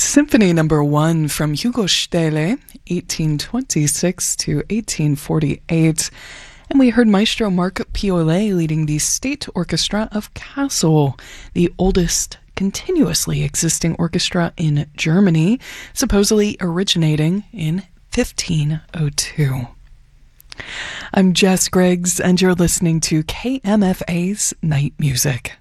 Symphony Number 1 from Hugo Stele, 1826 to 1848. And we heard Maestro Marc Piollet leading the State Orchestra of Kassel, the oldest continuously existing orchestra in Germany, supposedly originating in 1502. I'm Jess Griggs, and you're listening to KMFA's Night Music.